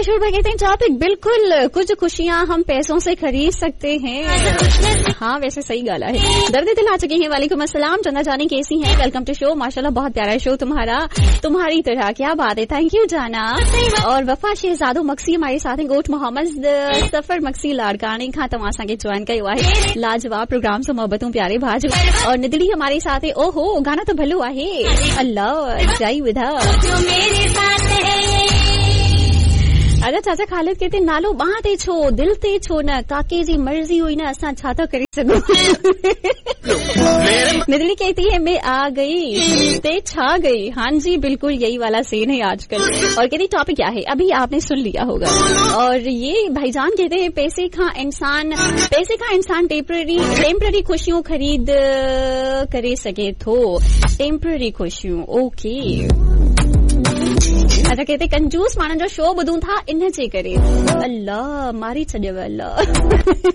किशोर भाई कहते हैं टॉपिक बिल्कुल, कुछ खुशियां हम पैसों से खरीद सकते हैं। हाँ वैसे सही गाला है। दर्द दिल आ चुके हैं। वालेकुम अस्सलाम। चंदा जानी कैसी हैं? Welcome to show. माशाल्लाह बहुत प्यारा शो तुम्हारा, तुम्हारी तरह। क्या बात है, थैंक यू जाना। और वफा शहजादो मक्सी हमारे साथ हैं। गोट मोहम्मद सफर मक्सी लाड़कानी खां तमाशा के ज्वाइन कयो आहे। लाजवाब प्रोग्राम से मोहब्बतों प्यारे भाज। और निदली हमारे साथ है। ओहो गाना तो भलो आहे। अल्लाह जाई विधा। अरे चाचा खालिद कहते नालो बाह ते छो, दिल ते छो न, काके जी मर्जी हुई न, असां छा था करी सघूं। निदली कहती है मैं आ गई ते छा गई। हाँ जी बिल्कुल यही वाला सीन है आजकल। और कहती टॉपिक क्या है अभी आपने सुन लिया होगा। और ये भाईजान कहते हैं पैसे का इंसान टेम्पररी खुशियों खरीद करे सके थो। टेम्पररी खुशियों ओके। अच्छा कहते कंजूस माण्हुनि जो शो ॿुधूं था इन जे करे। अल्लाह मारी छॾियव अल्लाह।